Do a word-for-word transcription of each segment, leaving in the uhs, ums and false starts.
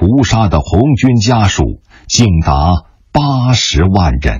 屠杀的红军家属竟达八十万人。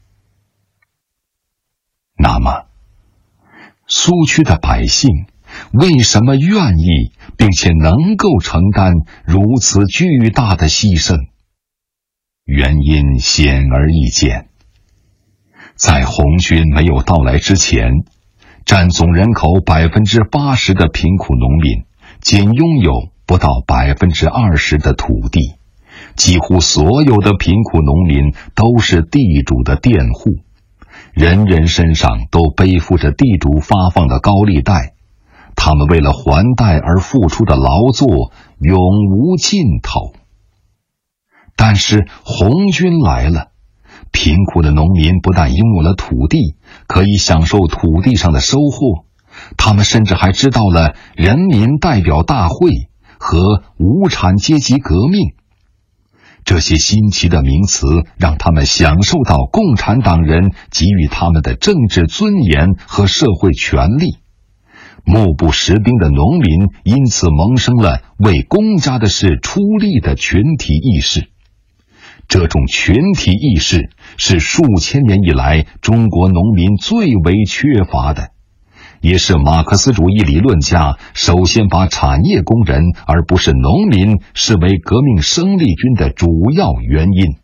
那么，苏区的百姓为什么愿意并且能够承担如此巨大的牺牲？原因显而易见。在红军没有到来之前，占总人口百分之八十的贫苦农民仅拥有不到百分之二十的土地，几乎所有的贫苦农民都是地主的佃户，人人身上都背负着地主发放的高利贷，他们为了还贷而付出的劳作永无尽头。但是红军来了，贫苦的农民不但拥有了土地，可以享受土地上的收获，他们甚至还知道了人民代表大会和无产阶级革命。这些新奇的名词让他们享受到共产党人给予他们的政治尊严和社会权利。目不识丁的农民因此萌生了为公家的事出力的群体意识。这种群体意识是数千年以来中国农民最为缺乏的，也是马克思主义理论家首先把产业工人而不是农民视为革命生力军的主要原因。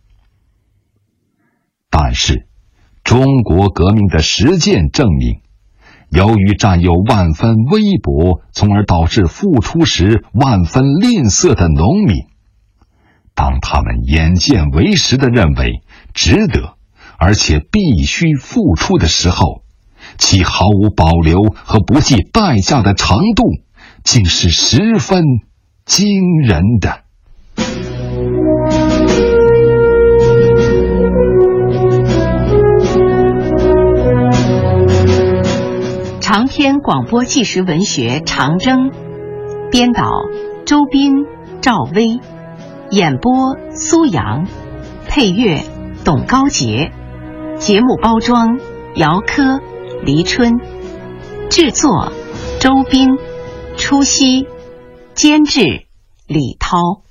但是，中国革命的实践证明，由于占有万分微薄，从而导致付出时万分吝啬的农民，当他们眼见为实地认为值得而且必须付出的时候，其毫无保留和不计代价的程度竟是十分惊人的。 长篇广播纪实文学《长征》，编导周斌、赵薇，演播苏阳，配乐董高杰，节目包装姚科、黎春，制作周斌、初熙，监制李涛。